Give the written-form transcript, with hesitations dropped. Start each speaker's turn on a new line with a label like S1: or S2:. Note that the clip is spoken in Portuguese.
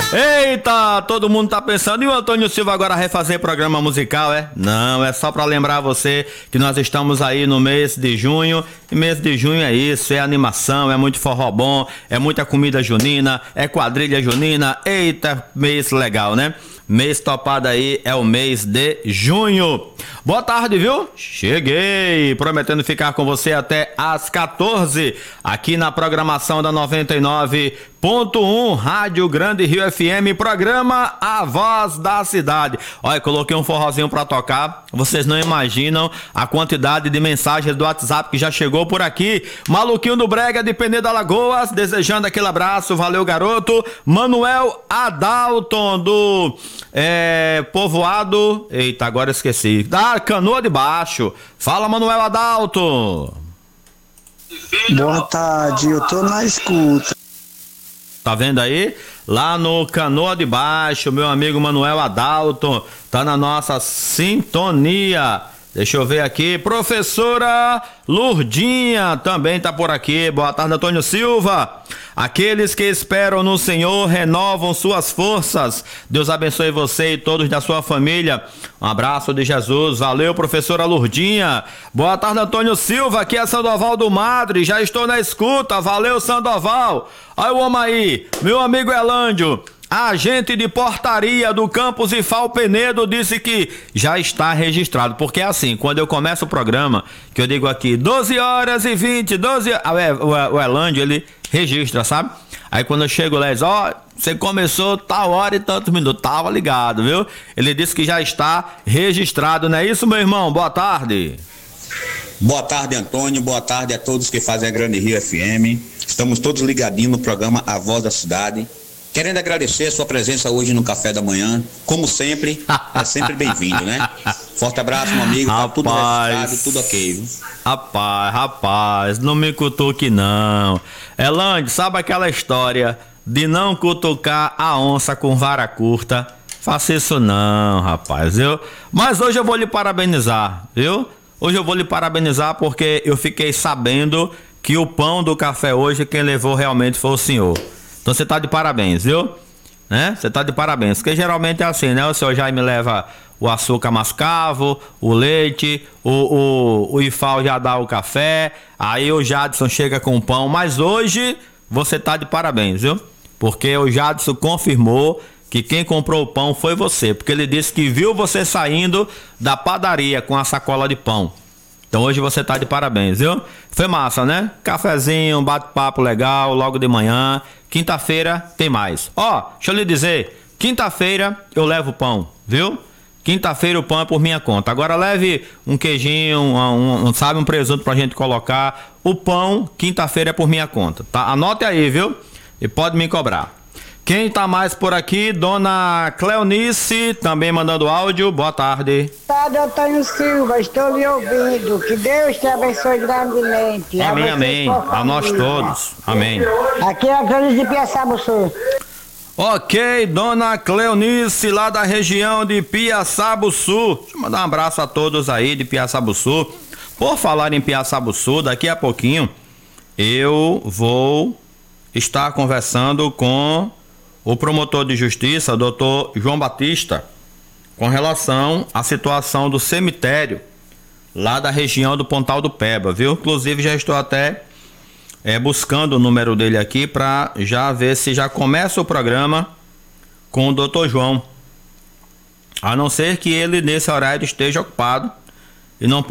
S1: Eita, todo mundo tá pensando, e o Antônio Silva agora vai fazer programa musical, é? Não, é só pra lembrar você que nós estamos aí no mês de junho, e mês de junho é isso, é animação, é muito forró bom, é muita comida junina, é quadrilha junina, eita, mês legal, né? Mês topado aí é o mês de junho. Boa tarde, viu? Cheguei, prometendo ficar com você até às 14, aqui na programação da 99.1 Rádio Grande Rio FM, programa A Voz da Cidade. Olha, coloquei um forrozinho pra tocar, vocês não imaginam a quantidade de mensagens do WhatsApp que já chegou por aqui. Maluquinho do Brega de Penedo Alagoas, desejando aquele abraço, valeu garoto. Manuel Adalton do Povoado, eita, agora esqueci, da Canoa de Baixo. Fala, Manuel Adalton.
S2: Boa tarde, eu tô na escuta.
S1: Tá vendo aí? Lá no Canoa de Baixo, meu amigo Manuel Adalton tá na nossa sintonia. Deixa eu ver aqui, professora Lurdinha também tá por aqui. Boa tarde, Antônio Silva. Aqueles que esperam no Senhor renovam suas forças. Deus abençoe você e todos da sua família. Um abraço de Jesus. Valeu, professora Lurdinha. Boa tarde, Antônio Silva. Aqui é Sandoval do Madre. Já estou na escuta. Valeu, Sandoval. Olha o homem aí, meu amigo Elândio. Agente de portaria do Campos IFAL Penedo disse que já está registrado, porque é assim, quando eu começo o programa, que eu digo aqui 12h20, o Elândio, ele registra, sabe? Aí quando eu chego lá, ele diz, você começou tal hora e tantos minutos, tava ligado, viu? Ele disse que já está registrado, não é isso, meu irmão? Boa tarde.
S3: Boa tarde, Antônio, boa tarde a todos que fazem a Grande Rio FM. Estamos todos ligadinhos no programa A Voz da Cidade. Querendo agradecer a sua presença hoje no Café da Manhã, como sempre, é sempre bem-vindo, né? Forte abraço, meu amigo, tá tudo registrado, tudo ok, viu?
S1: Rapaz, não me cutuque não. Elândio, sabe aquela história de não cutucar a onça com vara curta? Faça isso não, rapaz, viu? Mas hoje eu vou lhe parabenizar, viu? Hoje eu vou lhe parabenizar porque eu fiquei sabendo que o pão do café hoje quem levou realmente foi o senhor. Então você tá de parabéns, viu? Né? Você tá de parabéns, porque geralmente é assim, né? O senhor Jaime leva o açúcar mascavo, o leite, o IFAL já dá o café, aí o Jadson chega com o pão, mas hoje você tá de parabéns, viu? Porque o Jadson confirmou que quem comprou o pão foi você, porque ele disse que viu você saindo da padaria com a sacola de pão. Então hoje você tá de parabéns, viu? Foi massa, né? Cafezinho, bate-papo legal, logo de manhã. Quinta-feira tem mais. Deixa eu lhe dizer, quinta-feira eu levo pão, viu? Quinta-feira o pão é por minha conta. Agora leve um queijinho, um presunto pra gente colocar. O pão, quinta-feira é por minha conta, tá? Anote aí, viu? E pode me cobrar. Quem tá mais por aqui? Dona Cleonice, também mandando áudio. Boa tarde.
S4: Boa tarde, Antônio Silva. Estou lhe ouvindo. Que Deus te abençoe grandemente.
S1: Amém, amém. A nós todos. Amém.
S4: Aqui é a Cleonice de Piaçabuçu.
S1: Ok, Dona Cleonice, lá da região de Piaçabuçu. Deixa eu mandar um abraço a todos aí de Piaçabuçu. Por falar em Piaçabuçu, daqui a pouquinho eu vou estar conversando com o promotor de justiça, o doutor João Batista, com relação à situação do cemitério lá da região do Pontal do Peba, viu? Inclusive já estou até buscando o número dele aqui para já ver se já começa o programa com o doutor João, a não ser que ele nesse horário esteja ocupado e não